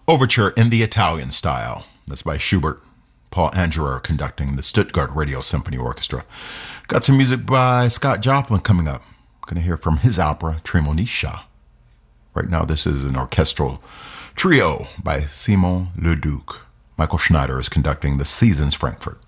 Overture in the Italian style. That's by Schubert. Paul Angerer conducting the Stuttgart Radio Symphony Orchestra. Got some music by Scott Joplin coming up. Going to hear from his opera, Tremonisha. Right now, this is an orchestral trio by Simon Leduc. Michael Schneider is conducting the Seasons Frankfurt.